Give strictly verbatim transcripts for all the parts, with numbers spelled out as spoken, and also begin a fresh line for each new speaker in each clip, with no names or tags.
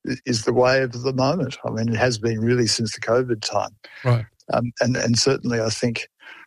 is the way of the moment. I mean, it has been really since the COVID time.
Right.
Um, and, and certainly I think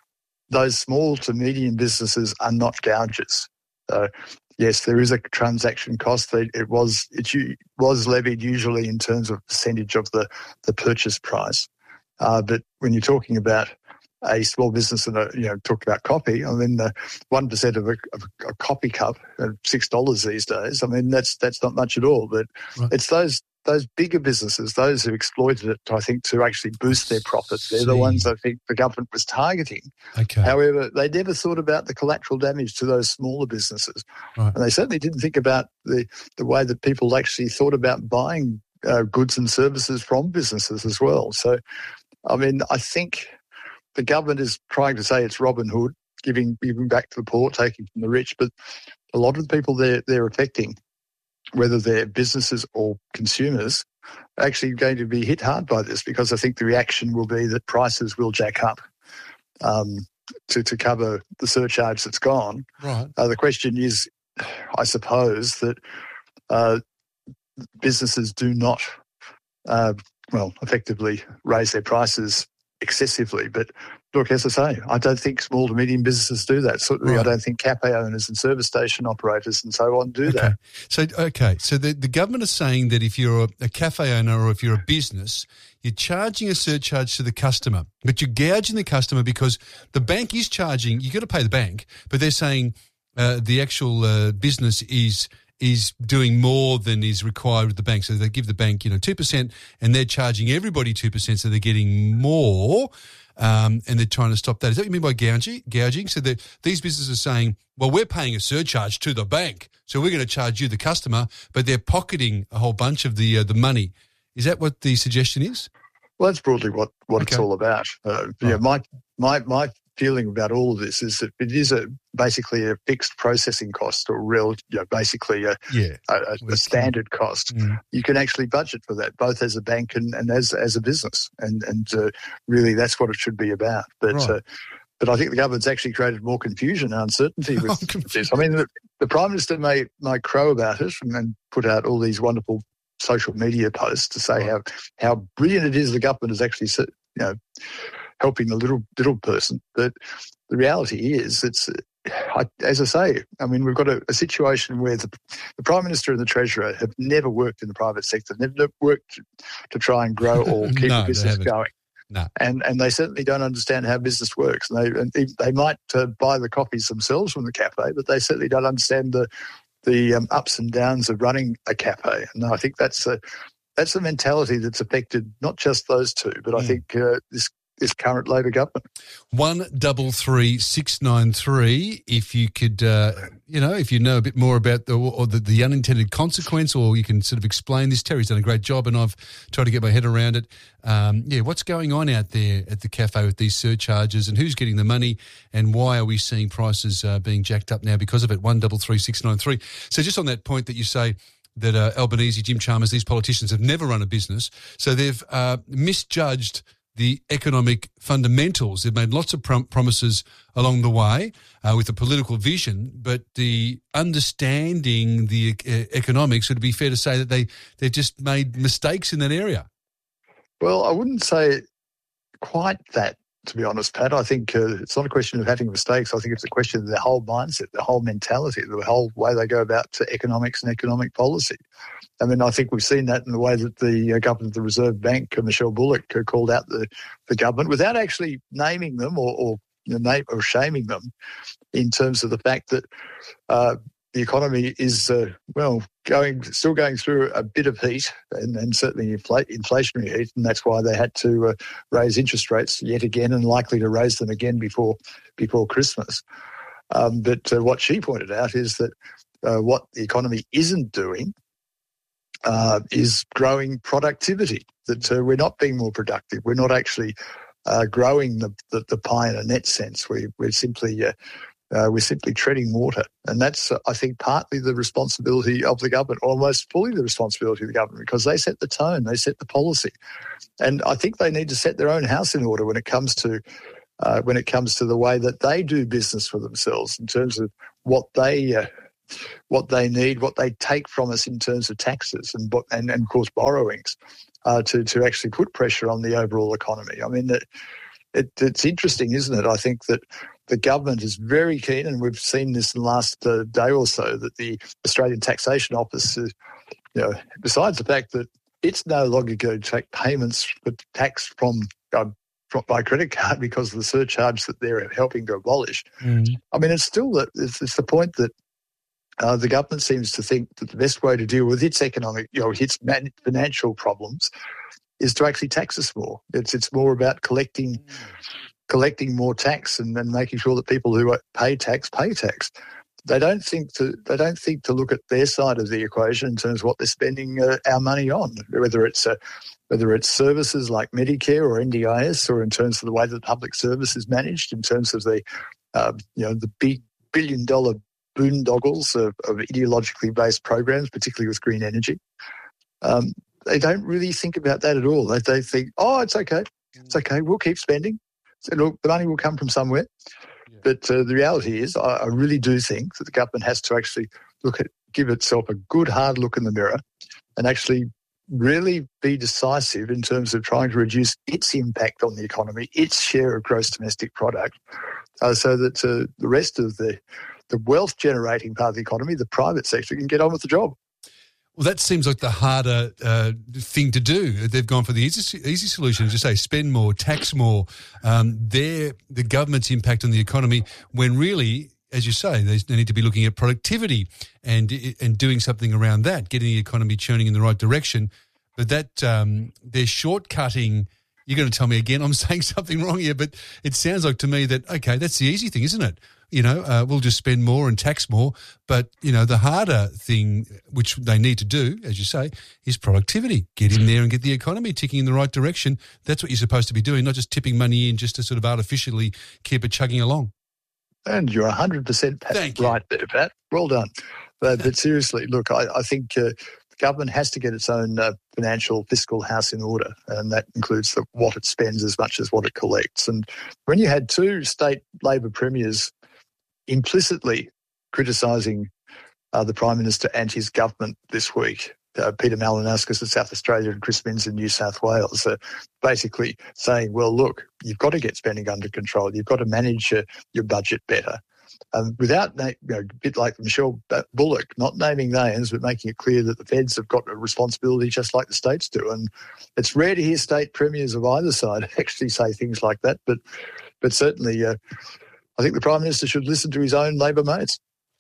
those small to medium businesses are not gougers. So, yes, there is a transaction cost. It was it was levied usually in terms of percentage of the, the purchase price. Uh, but when you're talking about a small business and, a, you know, talk about coffee, I mean, the one percent of a, of a coffee cup at six dollars these days, I mean, that's that's not much at all. But right. it's those those bigger businesses, those who exploited it, I think, to actually boost their profits. They're the ones I think the government was targeting.
Okay.
However, they never thought about the collateral damage to those smaller businesses.
Right.
And they certainly didn't think about the, the way that people actually thought about buying uh, goods and services from businesses as well. So, I mean, I think the government is trying to say it's Robin Hood, giving giving back to the poor, taking from the rich, but a lot of the people they're, they're affecting, whether they're businesses or consumers, are actually going to be hit hard by this, because I think the reaction will be that prices will jack up um, to, to cover the surcharge that's gone.
Right.
Uh, the question is, I suppose, that uh, businesses do not, uh, well, effectively raise their prices excessively. But look, as I say, I don't think small to medium businesses do that. Certainly, right. I don't think cafe owners and service station operators and so on do
okay.
that.
So, okay, so the, the government is saying that if you're a, a cafe owner or if you're a business, you're charging a surcharge to the customer, but you're gouging the customer because the bank is charging. You've got to pay the bank, but they're saying uh, the actual uh, business is is doing more than is required with the bank. So they give the bank, you know, two percent and they're charging everybody two percent, so they're getting more, um, and they're trying to stop that. Is that what you mean by gouging? gouging? So these businesses are saying, well, we're paying a surcharge to the bank, so we're going to charge you, the customer, but they're pocketing a whole bunch of the uh, the money. Is that what the suggestion is?
Well, that's broadly what, what okay. it's all about. Uh,
right.
yeah, my my my feeling about all of this is that it is a basically a fixed processing cost, or real, you know, basically a,
yeah.
a, a, a standard cost.
Mm.
You can actually budget for that, both as a bank and, and as as a business, and and uh, really that's what it should be about. But
right.
uh, but I think the government's actually created more confusion and uncertainty with this. I mean, the, the Prime Minister may may crow about it and then put out all these wonderful social media posts to say
right.
how how brilliant it is the government is actually, you know, helping the little little person. But the reality is, it's, I, as I say, I mean, we've got a, a situation where the, the Prime Minister and the Treasurer have never worked in the private sector, never worked to, to try and grow or keep
no,
the business going.
No.
And and they certainly don't understand how business works. And they and they, they might uh, buy the coffees themselves from the cafe, but they certainly don't understand the the um, ups and downs of running a cafe. And I think that's a that's a mentality that's affected not just those two, but I
mm.
think uh, this. this current Labor government.
One double three six nine three. If you could, uh, you know, if you know a bit more about the or the, the unintended consequence, or you can sort of explain this. Terry's done a great job, and I've tried to get my head around it. Um, yeah, what's going on out there at the cafe with these surcharges, and who's getting the money, and why are we seeing prices uh, being jacked up now because of it? One double three six nine three. So just on that point that you say that uh, Albanese, Jim Chalmers, these politicians have never run a business, so they've uh, misjudged the economic fundamentals. They've made lots of prom- promises along the way uh, with a political vision, but the understanding the uh, economics, would it be fair to say that they, they've just made mistakes in that area?
Well, I wouldn't say quite that, to be honest, Pat. I think uh, it's not a question of having mistakes. I think it's a question of their whole mindset, the whole mentality, the whole way they go about to economics and economic policy. I mean, I think we've seen that in the way that the uh, governor of the Reserve Bank, uh, Michelle Bullock, uh, called out the, the government without actually naming them or or, you know, name, or shaming them, in terms of the fact that uh, the economy is, uh, well, going still going through a bit of heat, and, and certainly infl- inflationary heat, and that's why they had to uh, raise interest rates yet again, and likely to raise them again before before Christmas. Um, but uh, what she pointed out is that uh, what the economy isn't doing Uh, is growing productivity, that uh, we're not being more productive. We're not actually uh, growing the, the, the pie in a net sense. We, we're simply uh, uh, we're simply treading water. And that's, uh, I think, partly the responsibility of the government, almost fully the responsibility of the government, because they set the tone, they set the policy. And I think they need to set their own house in order when it comes to uh, when it comes to the way that they do business for themselves, in terms of what they uh, what they need, what they take from us in terms of taxes and and, and of course borrowings uh, to to actually put pressure on the overall economy. I mean, it, it, it's interesting, isn't it? I think that the government is very keen, and we've seen this in the last uh, day or so, that the Australian Taxation Office, is, you know, besides the fact that it's no longer going to take payments for tax from, uh, from by credit card because of the surcharge that they're helping to abolish. Mm. I mean, it's still that it's, it's the point that uh, the government seems to think that the best way to deal with its economic, you know, its man- financial problems is to actually tax us more. It's it's more about collecting. Mm. collecting more tax and then making sure that people who pay tax pay tax. They don't think to they don't think to look at their side of the equation in terms of what they're spending uh, our money on, whether it's uh, whether it's services like Medicare or N D I S, or in terms of the way that public service is managed, in terms of the uh, you know the big billion dollar boondoggles of, of ideologically based programs, particularly with green energy. Um, they don't really think about that at all. They, they think, oh, it's okay, it's okay, we'll keep spending. So look, the money will come from somewhere. Yeah. But uh, the reality is, I, I really do think that the government has to actually look at, give itself a good hard look in the mirror and actually really be decisive in terms of trying to reduce its impact on the economy, its share of gross domestic product, uh, so that uh, the rest of the, the wealth-generating part of the economy, the private sector, can get on with the job.
Well, that seems like the harder uh, thing to do. They've gone for the easy, easy solution, to say spend more, tax more. Um, they're the government's impact on the economy, when really, as you say, they, they need to be looking at productivity and and doing something around that, getting the economy churning in the right direction. But that um, they're shortcutting. You're going to tell me again I'm saying something wrong here, but it sounds like to me that, okay, that's the easy thing, isn't it? You know, uh, we'll just spend more and tax more. But, you know, the harder thing, which they need to do, as you say, is productivity. Get in there and get the economy ticking in the right direction. That's what you're supposed to be doing, not just tipping money in just to sort of artificially keep it chugging along.
And you're one hundred percent Pat, right there, Pat. Well done. But, but seriously, look, I, I think uh, the government has to get its own uh, financial fiscal house in order, and that includes the, what it spends as much as what it collects. And when you had two state Labor premiers implicitly criticising uh, the Prime Minister and his government this week, uh, Peter Malinauskas in South Australia and Chris Minns in New South Wales, uh, basically saying, well, look, you've got to get spending under control. You've got to manage uh, your budget better. Um, without, you know, a bit like Michelle Bullock, not naming names, but making it clear that the feds have got a responsibility just like the states do. And it's rare to hear state premiers of either side actually say things like that, but, but certainly... Uh, I think the Prime Minister should listen to his own Labor mates.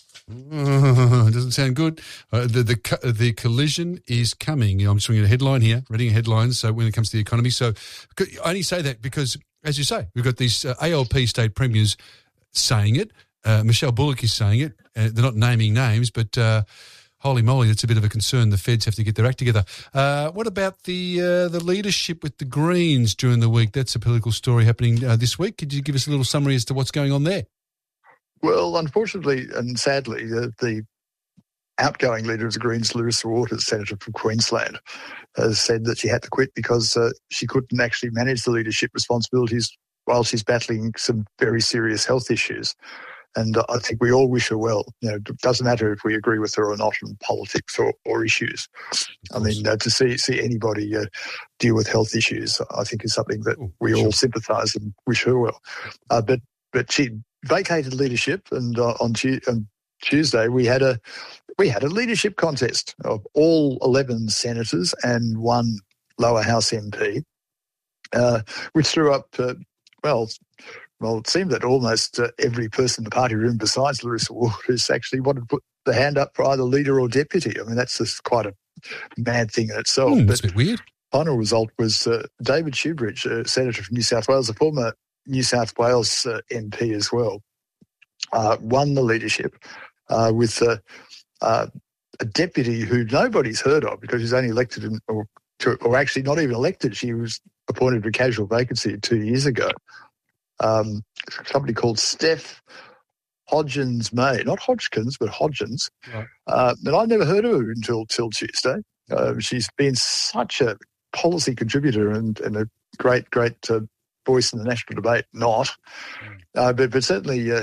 Uh, doesn't sound good. Uh, the, the the collision is coming. I'm just reading a headline here, reading a headline, so when it comes to the economy. So I only say that because, as you say, we've got these uh, A L P state premiers saying it. Uh, Michelle Bullock is saying it. Uh, they're not naming names, but... Uh, Holy moly, that's a bit of a concern. The feds have to get their act together. Uh, what about the uh, the leadership with the Greens during the week? That's a political story happening uh, this week. Could you give us a little summary as to what's going on there?
Well, unfortunately and sadly, the, the outgoing leader of the Greens, Larissa Waters, Senator from Queensland, has said that she had to quit because uh, she couldn't actually manage the leadership responsibilities while she's battling some very serious health issues. And I think we all wish her well. You know, it doesn't matter if we agree with her or not on politics or, or issues. I mean, uh, to see see anybody uh, deal with health issues, I think is something that Ooh, we sure. all sympathise and wish her well. Uh, but but she vacated leadership, and uh, on, tu- on Tuesday we had a we had a leadership contest of all eleven senators and one lower house M P, uh, which threw up uh, well. Well, it seemed that almost uh, every person in the party room besides Larissa Waters actually wanted to put the hand up for either leader or deputy. I mean, that's just quite a mad thing in itself.
Mm, that's a bit weird.
Final result was uh, David Shoebridge, a senator from New South Wales, a former New South Wales uh, M P as well, uh, won the leadership uh, with uh, uh, a deputy who nobody's heard of because she's only elected in, or, to, or actually not even elected. She was appointed to a casual vacancy two years ago. Um, somebody called Steph Hodgins May, not Hodgkins, but Hodgins. Right. Uh, and I'd never heard of her until, until Tuesday. Uh, she's been such a policy contributor and, and a great, great uh, voice in the national debate, not. Mm. Uh, but, but certainly uh,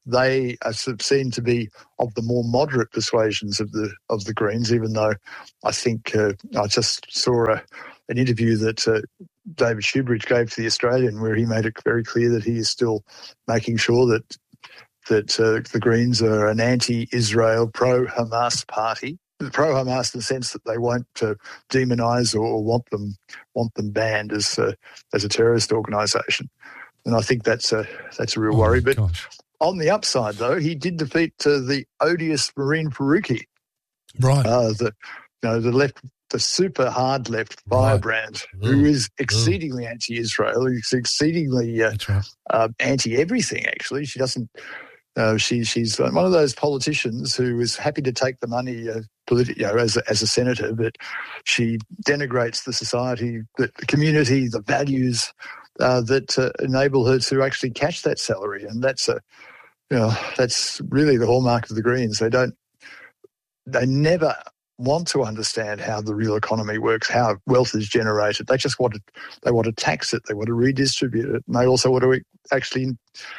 they are seen to be of the more moderate persuasions of the of the Greens, even though I think uh, I just saw a, an interview that uh, David Shoebridge gave to The Australian where he made it very clear that he is still making sure that that uh, the Greens are an anti-Israel, pro-Hamas party. Pro-Hamas in the sense that they won't uh, demonise or, or want them want them banned as uh, as a terrorist organisation, and I think that's a that's a real
oh
worry. But
gosh.
On the upside, though, he did defeat uh, the odious Marine Faruqi,
right?
Uh, the you know the left, the super hard left firebrand, right. who is exceedingly Ugh. anti-Israel. He's exceedingly uh,
right.
uh, anti-everything. Actually, she doesn't. Uh, she, she's one of those politicians who is happy to take the money uh, politi- you know, as, a, as a senator, but she denigrates the society, the community, the values uh, that uh, enable her to actually cash that salary. And that's a, you know, that's really the hallmark of the Greens. They don't, they never want to understand how the real economy works, how wealth is generated. They just want to, they want to tax it. They want to redistribute it. And they also want to actually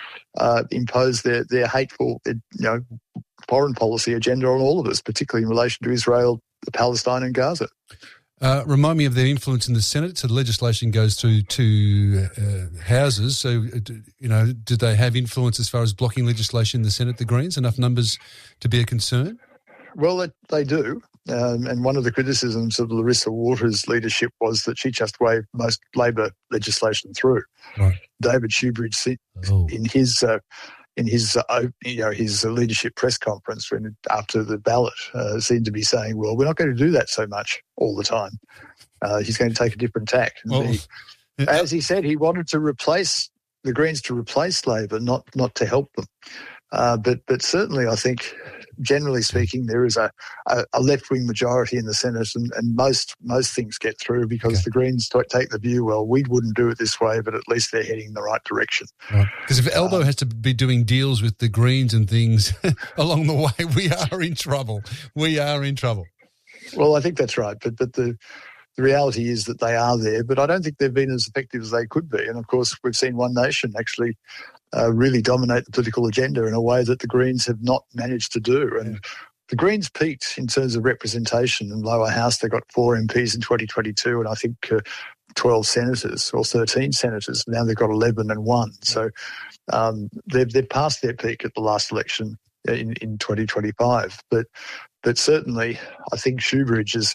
Uh, impose their, their hateful, you know, foreign policy agenda on all of us, particularly in relation to Israel, Palestine and Gaza.
Uh, remind me of their influence in the Senate. So the legislation goes through two uh, houses. So, you know, did they have influence as far as blocking legislation in the Senate, the Greens, enough numbers to be a concern?
Well, it, they do. Um, and one of the criticisms of Larissa Waters' leadership was that she just waved most Labor legislation through.
Right.
David Shoebridge,
oh.
in his uh, in his uh, you know his leadership press conference when after the ballot, uh, seemed to be saying, "Well, we're not going to do that so much all the time." Uh, he's going to take a different tack.
Well,
he,
yeah.
As he said, he wanted to replace the Greens to replace Labor, not not to help them. Uh, but but certainly, I think, generally speaking, there is a, a, a left-wing majority in the Senate, and, and most most things get through because
okay.
the Greens take the view, well, we wouldn't do it this way, but at least they're heading in the right direction.
Because right. if Albo um, has to be doing deals with the Greens and things along the way, we are in trouble. We are in trouble.
Well, I think that's right, but but the the reality is that they are there, but I don't think they've been as effective as they could be. And of course, we've seen One Nation actually Uh, really dominate the political agenda in a way that the Greens have not managed to do. And yeah. the Greens peaked in terms of representation in lower house. They got four M Ps in twenty twenty-two and I think uh, twelve senators or thirteen senators. Now they've got eleven and one. So um, they've, they've passed their peak at the last election in, in twenty twenty-five. But, but certainly I think Shoebridge is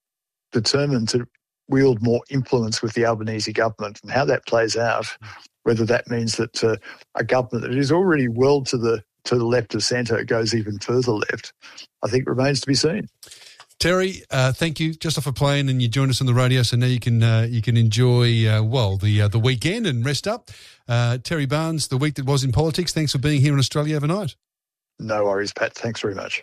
determined to wield more influence with the Albanese government, and how that plays out, whether that means that uh, a government that is already well to the to the left of centre goes even further left, I think remains to be seen.
Terry, uh, thank you. Just off a plane, and you joined us on the radio, so now you can uh, you can enjoy uh, well the uh, the weekend and rest up. Uh, Terry Barnes, the week that was in politics. Thanks for being here in Australia overnight.
No worries, Pat. Thanks very much.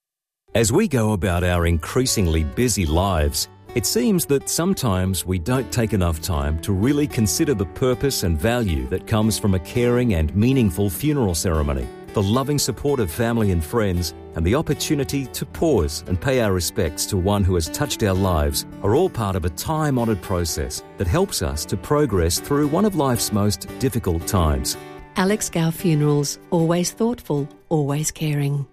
As we go about our increasingly busy lives, it seems that sometimes we don't take enough time to really consider the purpose and value that comes from a caring and meaningful funeral ceremony. The loving support of family and friends and the opportunity to pause and pay our respects to one who has touched our lives are all part of a time-honoured process that helps us to progress through one of life's most difficult times.
Alex Gow Funerals. Always thoughtful, always caring.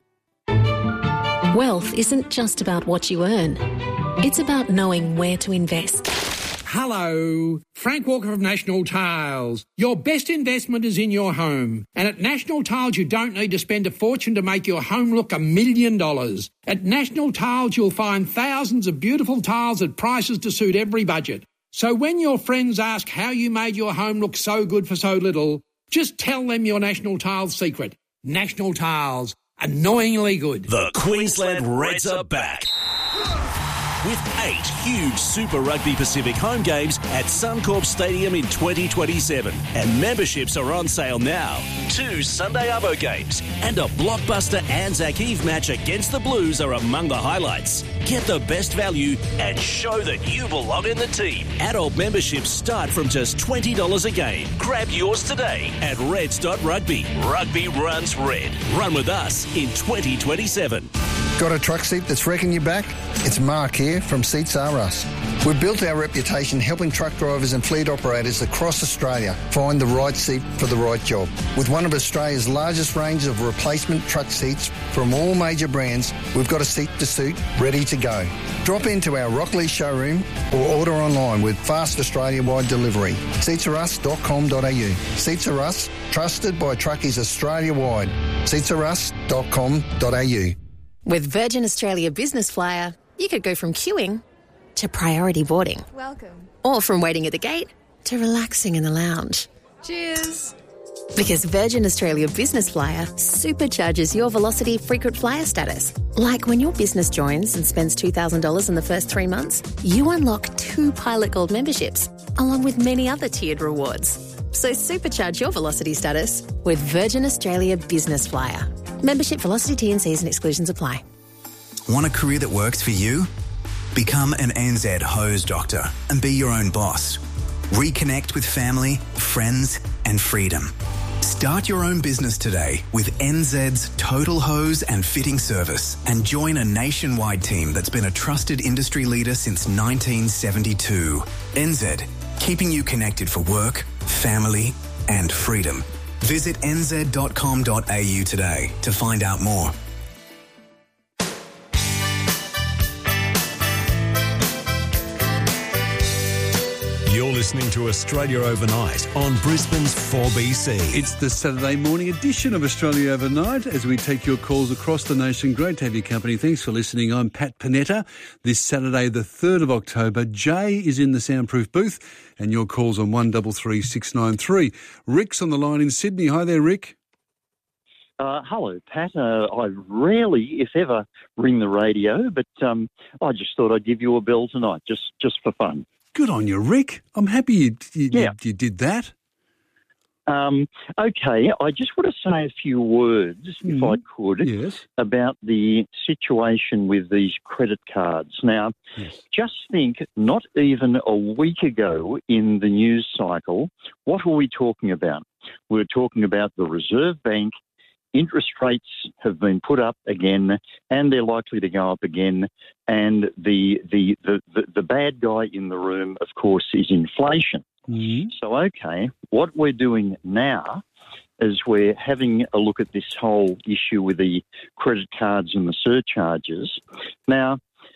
Wealth isn't just about what you earn. It's about knowing where to invest.
Hello, Frank Walker of National Tiles. Your best investment is in your home. And at National Tiles, you don't need to spend a fortune to make your home look a million dollars. At National Tiles, you'll find thousands of beautiful tiles at prices to suit every budget. So when your friends ask how you made your home look so good for so little, just tell them your National Tiles secret. National Tiles. Annoyingly good.
The Queensland Reds are back. With eight huge Super Rugby Pacific home games at Suncorp Stadium in twenty twenty-seven. And memberships are on sale now. Two Sunday Arvo games and a blockbuster Anzac Eve match against the Blues are among the highlights. Get the best value and show that you belong in the team. Adult memberships start from just twenty dollars a game. Grab yours today at reds dot rugby. Rugby runs red. Run with us in twenty twenty-seven.
Got a truck seat that's wrecking your back? It's Mark here from Seats R Us. We've built our reputation helping truck drivers and fleet operators across Australia find the right seat for the right job. With one of Australia's largest range of replacement truck seats from all major brands, we've got a seat to suit ready to go. Drop into our Rockley showroom or order online with fast Australia-wide delivery. seats r us dot com dot a u. Seats R Us, trusted by truckies Australia-wide. seats r us dot com dot a u.
With Virgin Australia Business Flyer, you could go from queuing to priority boarding.
Welcome.
Or from waiting at the gate to relaxing in the lounge.
Cheers.
Because Virgin Australia Business Flyer supercharges your Velocity frequent flyer status. Like when your business joins and spends two thousand dollars in the first three months, you unlock two Pilot Gold memberships, along with many other tiered rewards. So supercharge your Velocity status with Virgin Australia Business Flyer. Membership, Velocity, T and Cs and exclusions apply.
Want a career that works for you? Become an N Z hose doctor and be your own boss. Reconnect with family, friends and freedom. Start your own business today with N Z's Total Hose and Fitting Service and join a nationwide team that's been a trusted industry leader since nineteen seventy-two. N Z, keeping you connected for work, family and freedom. Visit n z dot com dot a u today to find out more.
You're listening to Australia Overnight on Brisbane's four B C.
It's the Saturday morning edition of Australia Overnight as we take your calls across the nation. Great to have your company. Thanks for listening. I'm Pat Panetta. This Saturday, the third of October, Jay is in the soundproof booth and your calls on one three three six nine three. Rick's on the line in Sydney. Hi there, Rick.
Uh, hello, Pat. Uh, I rarely, if ever, ring the radio, but um, I just thought I'd give you a bell tonight, just, just for fun.
Good on you, Rick. I'm happy you, you, yeah. you, you did that.
Um, okay, I just want to say a few words, mm. if I could,
yes.
about the situation with these credit cards. Now,
yes.
just think, not even a week ago in the news cycle, what were we talking about? We were talking about the Reserve Bank. Interest rates have been put up again, and they're likely to go up again. And the the the, the, the bad guy in the room, of course, is inflation.
Mm-hmm.
So, okay, what we're doing now is we're having a look at this whole issue with the credit cards and the surcharges. Now,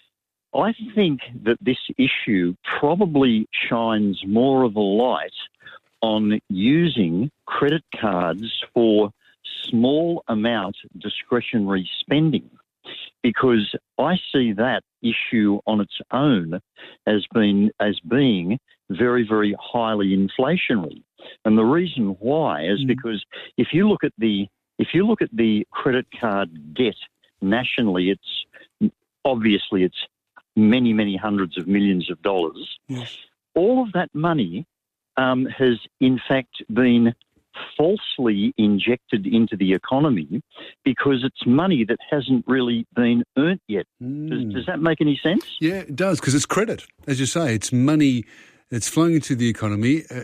I think that this issue probably shines more of a light on using credit cards for small amount discretionary spending, because I see that issue on its own as being as being very, very highly inflationary. And the reason why is mm. because if you look at the if you look at the credit card debt nationally, it's obviously it's many, many hundreds of millions of dollars.
Yes.
All of that money um, has in fact been falsely injected into the economy because it's money that hasn't really been earned yet.
Mm.
Does, does that make any sense?
Yeah, it does, because it's credit. As you say, it's money that's flowing into the economy. Uh,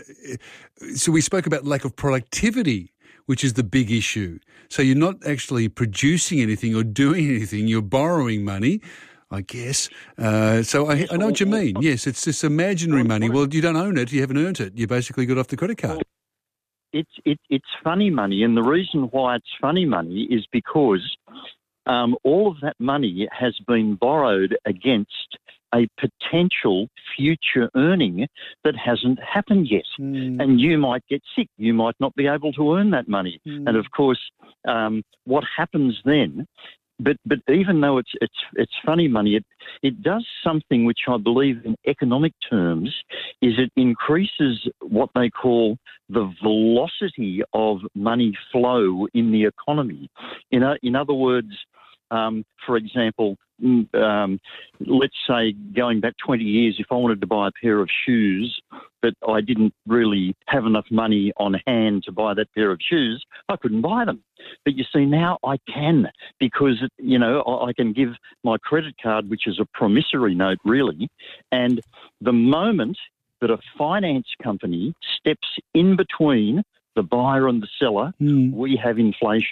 so we spoke about lack of productivity, which is the big issue. So you're not actually producing anything or doing anything. You're borrowing money, I guess. Uh, so I, I know what you mean. Yes, it's this imaginary money. Well, you don't own it. You haven't earned it. You basically got off the credit card.
It's it, it's funny money, and the reason why it's funny money is because um, all of that money has been borrowed against a potential future earning that hasn't happened yet.
Mm.
And you might get sick. You might not be able to earn that money.
Mm.
And, of course, um, what happens then... But but even though it's it's it's funny money, it it does something which I believe in economic terms is it increases what they call the velocity of money flow in the economy. In a, in other words, um, for example, um, let's say going back twenty years, if I wanted to buy a pair of shoes, but I didn't really have enough money on hand to buy that pair of shoes, I couldn't buy them. But you see, now I can, because, you know, I can give my credit card, which is a promissory note, really, and the moment that a finance company steps in between the buyer and the seller,
mm.
we have inflation.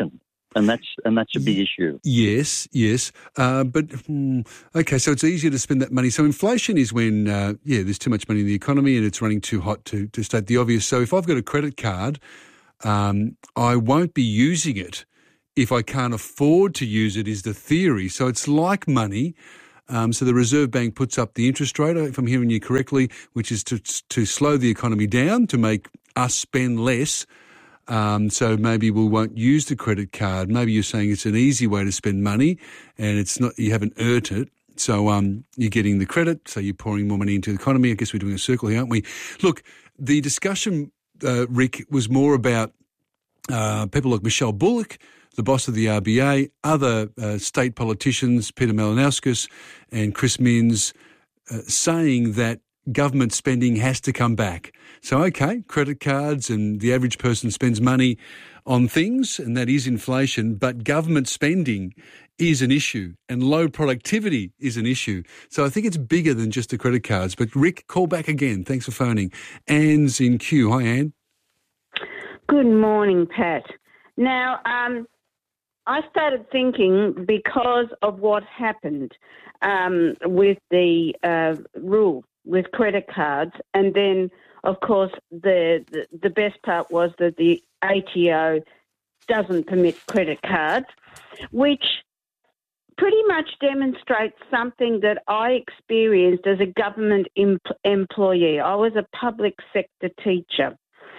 And that's and that's a big issue.
Yes, yes. Uh, but, hmm, okay, so it's easier to spend that money. So inflation is when, uh, yeah, there's too much money in the economy and it's running too hot, to, to state the obvious. So if I've got a credit card, um, I won't be using it if I can't afford to use it, is the theory. So it's like money. Um, so the Reserve Bank puts up the interest rate, if I'm hearing you correctly, which is to to slow the economy down, to make us spend less. Um, so maybe we won't use the credit card. Maybe you're saying it's an easy way to spend money and it's not, you haven't earned it. So um, you're getting the credit, so you're pouring more money into the economy. I guess we're doing a circle here, aren't we? Look, the discussion, uh, Rick, was more about uh, people like Michelle Bullock, the boss of the R B A, other uh, state politicians, Peter Malinauskas and Chris Minns, uh, saying that government spending has to come back. So, okay, credit cards and the average person spends money on things, and that is inflation, but government spending is an issue and low productivity is an issue. So I think it's bigger than just the credit cards. But Rick, call back again. Thanks for phoning. Anne's in queue. Hi, Anne.
Good morning, Pat. Now, um, I started thinking because of what happened um, with the uh, rule with credit cards, and then, of course, the, the the best part was that the A T O doesn't permit credit cards, which pretty much demonstrates something that I experienced as a government em- employee. I was a public sector teacher,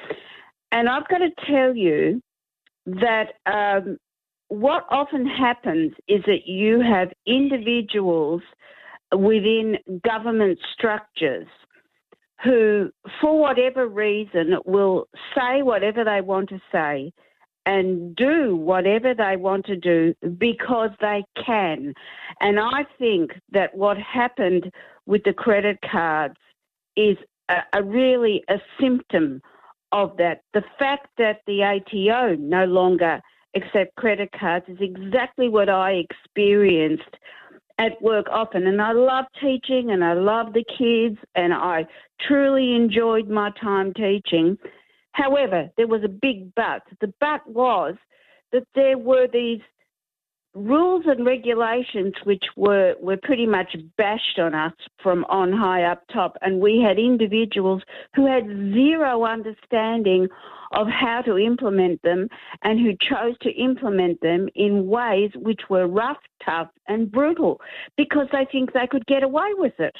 and I've got to tell you that um, what often happens is that you have individuals within government structures who, for whatever reason, will say whatever they want to say and do whatever they want to do because they can. And I think that what happened with the credit cards is a, a really a symptom of that. The fact that the A T O no longer accept credit cards is exactly what I experienced at work often. And I love teaching and I love the kids and I truly enjoyed my time teaching. However, there was a big but. The but was that there were these rules and regulations which were, were pretty much bashed on us from on high up top, and we had individuals who had zero understanding of how to implement them and who chose to implement them in ways which were rough, tough and brutal because they think they could get away with it.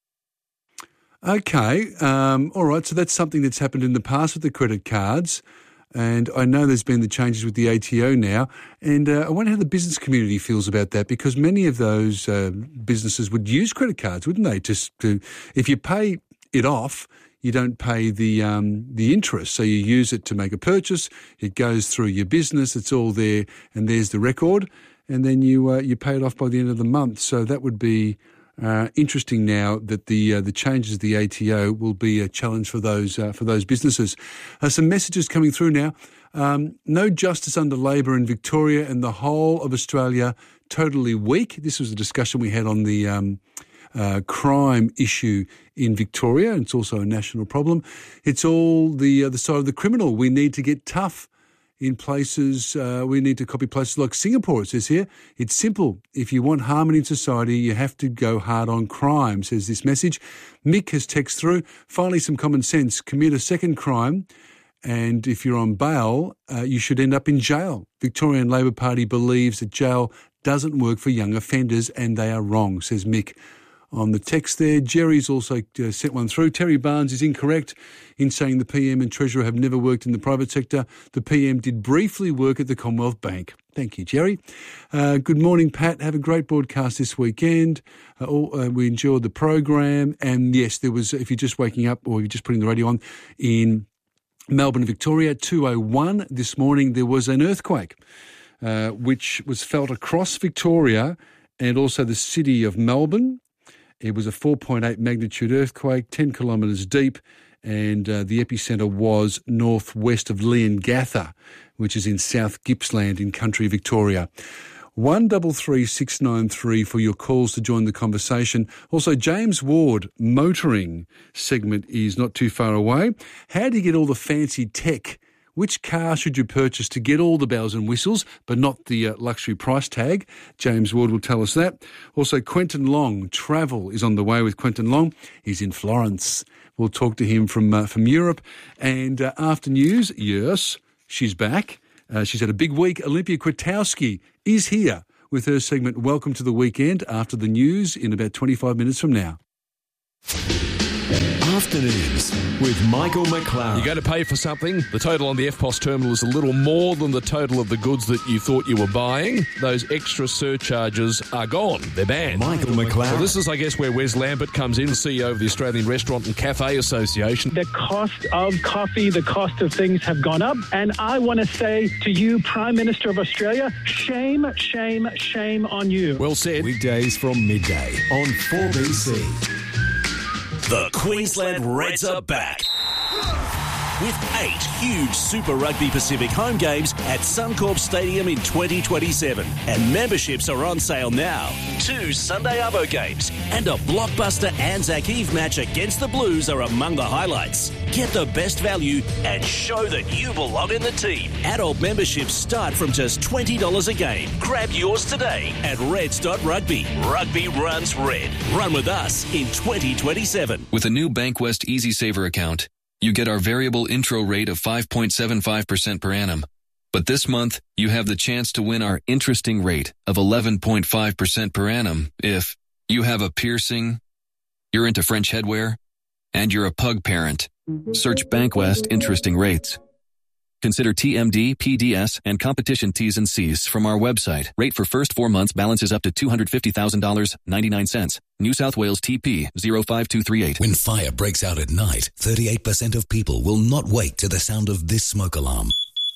Okay, um, all right, so that's something that's happened in the past with the credit cards. And I know there's been the changes with the A T O now, and uh, I wonder how the business community feels about that, because many of those uh, businesses would use credit cards, wouldn't they? Just to, if you pay it off, you don't pay the um, the interest. So you use it to make a purchase. It goes through your business. It's all there, and there's the record. And then you uh, you pay it off by the end of the month. So that would be Uh, interesting now that the uh, the changes of the A T O will be a challenge for those uh, for those businesses. Uh, some messages coming through now. Um, no justice under Labor in Victoria and the whole of Australia totally weak. This was a discussion we had on the um, uh, crime issue in Victoria. It's also a national problem. It's all the other side of the criminal. We need to get tough. In places, uh, we need to copy places like Singapore, it says here. It's simple. If you want harmony in society, you have to go hard on crime, says this message. Mick has texted through. Finally, some common sense. Commit a second crime, and if you're on bail, uh, you should end up in jail. Victorian Labor Party believes that jail doesn't work for young offenders, and they are wrong, says Mick. On the text there, Jerry's also uh, sent one through. Terry Barnes is incorrect in saying the P M and Treasurer have never worked in the private sector. The P M did briefly work at the Commonwealth Bank. Thank you, Jerry. Uh, good morning, Pat. Have a great broadcast this weekend. Uh, all, uh, we enjoyed the program. And yes, there was, if you're just waking up or you're just putting the radio on, in Melbourne, Victoria, two oh one this morning, there was an earthquake, uh, which was felt across Victoria and also the city of Melbourne. It was a four point eight magnitude earthquake, ten kilometres deep, and uh, the epicentre was northwest of Leongatha, which is in South Gippsland in country Victoria. one double three six nine three for your calls to join the conversation. Also, James Ward, motoring segment is not too far away. How do you get all the fancy tech Which car should you purchase to get all the bells and whistles, but not the uh, luxury price tag? James Ward will tell us that. Also, Quentin Long, travel is on the way with Quentin Long. He's in Florence. We'll talk to him from uh, from Europe. And uh, after news, yes, she's back. Uh, she's had a big week. Olympia Kwiatkowski is here with her segment Welcome to the Weekend after the news in about twenty-five minutes from now.
Afternoons with Michael McLaren.
You go to pay for something, the total on the F P O S terminal is a little more than the total of the goods that you thought you were buying. Those extra surcharges are gone. They're banned.
Michael McLaren.
So this is, I guess, where Wes Lambert comes in, C E O of the Australian Restaurant and Cafe Association.
The cost of coffee, the cost of things have gone up. And I want to say to you, Prime Minister of Australia, shame, shame, shame on you.
Well said.
Weekdays from midday on four B C.
The Queensland Reds are back. With eight huge Super Rugby Pacific home games at Suncorp Stadium in twenty twenty-seven. And memberships are on sale now. Two Sunday Arvo games and a blockbuster Anzac Eve match against the Blues are among the highlights. Get the best value and show that you belong in the team. Adult memberships start from just twenty dollars a game. Grab yours today at reds dot rugby. Rugby runs red. Run with us in twenty twenty-seven.
With a new Bankwest Easy Saver account, you get our variable intro rate of five point seven five percent per annum. But this month, you have the chance to win our interesting rate of eleven point five percent per annum if you have a piercing, you're into French headwear, and you're a pug parent. Search Bankwest Interesting Rates. Consider T M D, P D S, and competition T's and C's from our website. Rate for first four months balances up to two hundred fifty thousand dollars and ninety-nine cents. New South Wales T P zero five two three eight.
When fire breaks out at night, thirty-eight percent of people will not wake to the sound of this smoke alarm.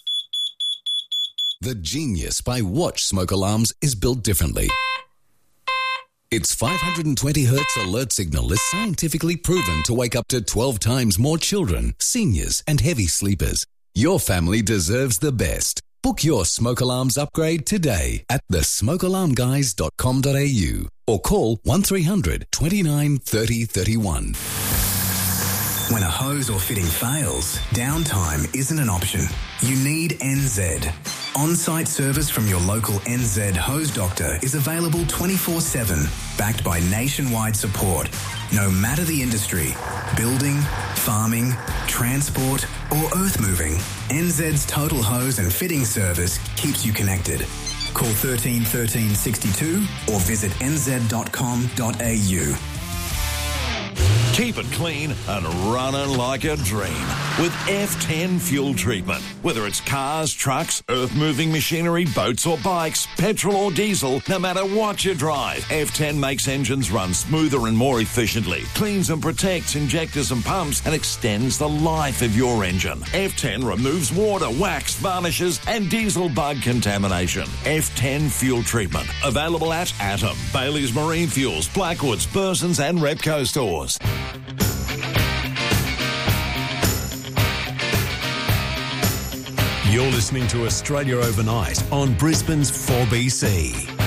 The Genius by Watch smoke alarms is built differently. Its five hundred twenty hertz alert signal is scientifically proven to wake up to twelve times more children, seniors, and heavy sleepers. Your family deserves the best. Book your smoke alarms upgrade today at the smoke alarm guys dot com dot a u or call one three hundred, twenty-nine, thirty, thirty-one.
When a hose or fitting fails, downtime isn't an option. You need N Z. On-site service from your local N Z hose doctor is available twenty-four seven, backed by nationwide support. No matter the industry, building, farming, transport, or earth moving, N Z's total hose and fitting service keeps you connected. Call thirteen thirteen sixty-two or visit n z dot com dot a u.
Keep it clean and running like a dream with F ten fuel treatment. Whether it's cars, trucks, earth-moving machinery, boats or bikes, petrol or diesel, no matter what you drive, F ten makes engines run smoother and more efficiently, cleans and protects injectors and pumps, and extends the life of your engine. F ten removes water, wax, varnishes, and diesel bug contamination. F ten fuel treatment. Available at Atom, Bailey's Marine Fuels, Blackwoods, Burson's and Repco stores.
You're listening to Australia Overnight on Brisbane's four B C.